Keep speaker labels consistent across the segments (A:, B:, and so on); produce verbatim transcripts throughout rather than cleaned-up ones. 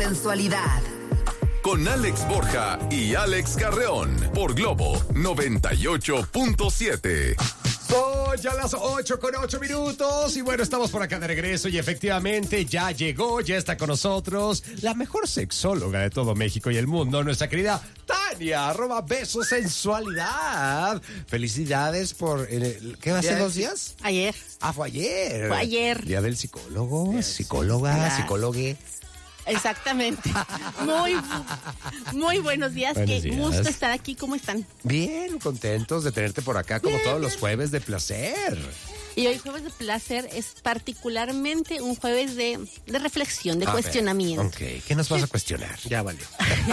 A: sensualidad.
B: Con Alex Borja y Alex Carreón por Globo noventa y ocho punto siete.
C: Son ya las ocho con ocho minutos y bueno, estamos por acá de regreso y efectivamente ya llegó, ya está con nosotros la mejor sexóloga de todo México y el mundo, nuestra querida Tania, arroba beso sensualidad. Felicidades por, eh, ¿qué hace dos días?
D: Ayer.
C: Ah, fue ayer.
D: Fue ayer.
C: Día del psicólogo, psicóloga,
D: Claro.
C: psicólogue.
D: Exactamente. Muy, muy buenos días.
C: Buenos
D: Qué
C: días.
D: gusto estar aquí. ¿Cómo están?
C: Bien, contentos de tenerte por acá como todos los jueves de placer.
D: Y hoy jueves de placer es particularmente un jueves de, de reflexión, de
C: A
D: cuestionamiento.
C: ver, ok, ¿qué nos vas a cuestionar? Ya valió.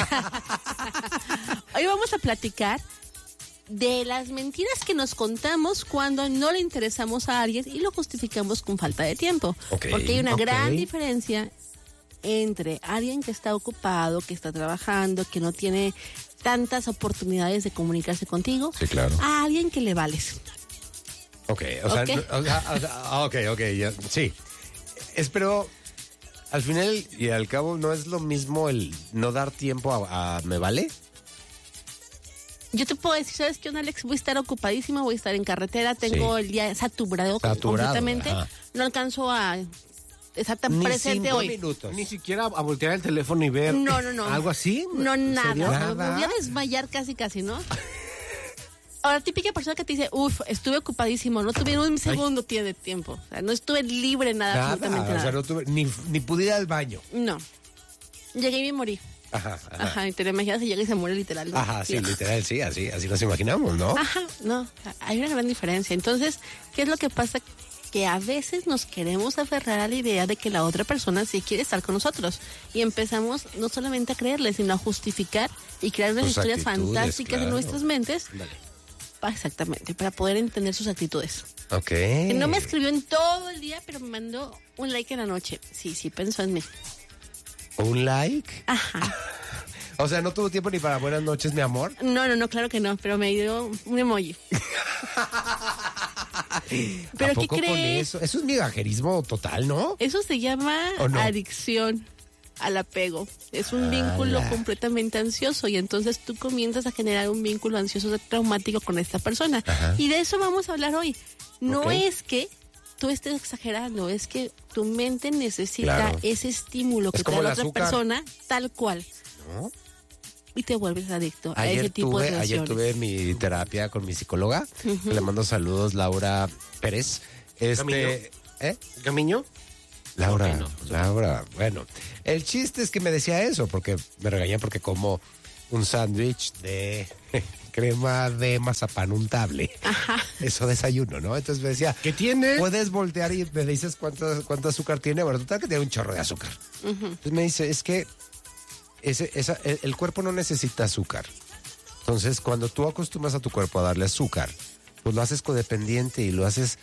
D: Hoy vamos a platicar de las mentiras que nos contamos cuando no le interesamos a alguien y lo justificamos con falta de tiempo.
C: Ok,
D: Porque hay una
C: ok.
D: gran diferencia entre alguien que está ocupado, que está trabajando, que no tiene tantas oportunidades de comunicarse contigo,
C: Sí, claro.
D: a alguien que le vales.
C: Ok, o sea,
D: Ok.
C: no- o sea, o sea, ah, ok, ok, ya, sí. Espero, al final y al cabo, ¿no es lo mismo el no dar tiempo a, a ¿me vale?
D: Yo te puedo decir, ¿sabes qué, Alex? Voy a estar ocupadísima, voy a estar en carretera, tengo
C: Sí.
D: el día saturado,
C: Saturado,
D: completamente,
C: ajá.
D: no alcanzo a estar tan
C: Ni
D: presente
C: cinco
D: hoy.
C: minutos.
E: Ni siquiera a voltear el teléfono y ver
D: No, no, no.
E: algo así.
D: No,
E: ¿En
D: nada.
E: serio?
D: O sea,
C: Nada.
D: me voy a desmayar casi, casi, ¿no? Ahora, típica persona que te dice, uff, estuve ocupadísimo, no tuve un segundo tie- de tiempo. O sea, no estuve libre nada,
C: Nada,
D: absolutamente
C: o
D: nada.
C: sea, no tuve, ni, ni pude ir al baño.
D: No. Llegué y me morí.
C: Ajá, ajá.
D: Ajá, y te lo imaginas y llega y se muere literal, ¿no?
C: Ajá, sí, literal, sí, así, así nos imaginamos, ¿no?
D: Ajá, no, hay una gran diferencia. Entonces, ¿qué es lo que pasa? Que a veces nos queremos aferrar a la idea de que la otra persona sí quiere estar con nosotros. Y empezamos no solamente a creerle, sino a justificar y crear unas
C: Sus
D: historias
C: actitudes,
D: fantásticas
C: claro.
D: en nuestras mentes.
E: Dale.
D: Pa- Exactamente, para poder entender sus actitudes.
C: Ok.
D: Que no me escribió en todo el día, pero me mandó un like en la noche. Sí, sí, pensó en mí.
C: ¿Un like?
D: Ajá.
C: O sea, ¿no tuvo tiempo ni para buenas noches, mi amor?
D: No, no, no, claro que no, pero me dio un emoji. ¿Pero
C: ¿A
D: qué
C: poco con
D: crees?
C: eso? Eso es migajerismo total, ¿no?
D: Eso se llama
C: ¿O no?
D: adicción al apego. Es un vínculo
C: Ala.
D: completamente ansioso y entonces tú comienzas a generar un vínculo ansioso traumático con esta persona.
C: Ajá.
D: Y de eso vamos a hablar hoy. No
C: Ok.
D: es que tú estés exagerando, es que tu mente necesita
C: Claro.
D: ese estímulo que
C: Es
D: te
C: como
D: da la
C: el
D: otra
C: azúcar.
D: persona tal cual
C: ¿No?
D: y te vuelves adicto a ese
C: Ayer
D: tipo
C: tuve,
D: de
C: ayer
D: relaciones.
C: tuve mi terapia con mi psicóloga. Le mando saludos, Laura Pérez. Este,
E: Camino.
C: ¿eh?
E: ¿Camiño?
C: Laura,
E: Ok, no, pues,
C: Laura, bueno, el chiste es que me decía eso, porque me regañé porque como un sándwich de crema de mazapán untable. Eso desayuno, ¿no? Entonces me decía,
E: ¿Qué tiene?
C: puedes voltear y me dices cuánto, cuánto azúcar tiene. Bueno, total que tiene un chorro de azúcar. Entonces me dice, es que ese, esa, el, el cuerpo no necesita azúcar. Entonces, cuando tú acostumbras a tu cuerpo a darle azúcar, pues lo haces codependiente y lo haces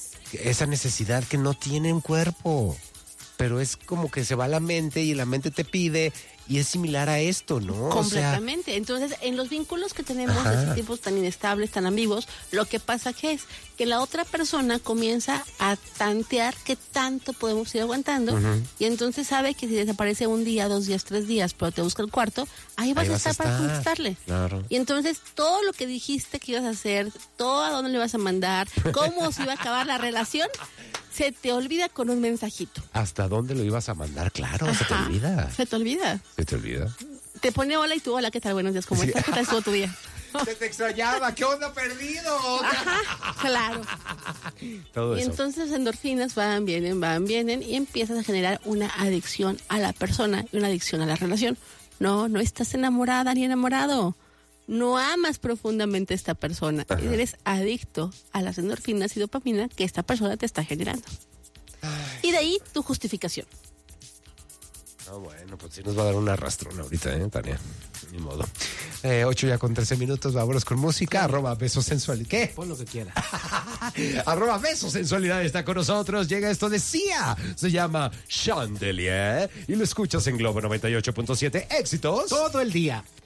C: esa necesidad que no tiene un cuerpo. Pero es como que se va a la mente y la mente te pide y es similar a esto, ¿no? O sea,
D: Completamente. Entonces, en los vínculos que tenemos
C: Ajá.
D: de ese tipo tan inestables, tan ambiguos, lo que pasa que es que la otra persona comienza a tantear qué tanto podemos ir aguantando y entonces sabe que si desaparece un día, dos días, tres días, pero te busca el cuarto, ahí vas,
C: Ahí
D: a,
C: vas a
D: estar para
C: estar.
D: conquistarle.
C: Claro.
D: Y entonces todo lo que dijiste que ibas a hacer, todo a dónde le vas a mandar, cómo se iba a acabar la relación, se te olvida con un mensajito.
C: ¿hasta dónde lo ibas a mandar? Claro, se te
D: Ajá.
C: olvida.
D: Se te olvida.
C: Se te olvida.
D: Te pone hola y tú, hola, ¿qué tal? Buenos días, ¿cómo
C: Sí.
D: estás? ¿Qué tal estuvo tu día?
C: Se te extrañaba, ¿qué onda perdido?
D: Ajá, claro.
C: Todo
D: Y
C: eso.
D: entonces endorfinas van, vienen, van, vienen y empiezas a generar una adicción a la persona y una adicción a la relación. No, no estás enamorada ni enamorado. No amas profundamente a esta persona.
C: Ajá.
D: Eres adicto a las endorfinas y dopamina que esta persona te está generando. Y de ahí tu justificación.
C: No, bueno, pues sí nos va a dar un arrastrón ahorita, ¿eh, Tania? Ni modo. Eh, ocho ya con trece minutos, vámonos con música. Arroba beso sensual. ¿Qué?
E: Pon lo que quiera.
C: Arroba beso sensualidad está con nosotros. Llega esto de Sia. Se llama Chandelier. Y lo escuchas en Globo noventa y ocho punto siete. Éxitos.
E: Todo el día.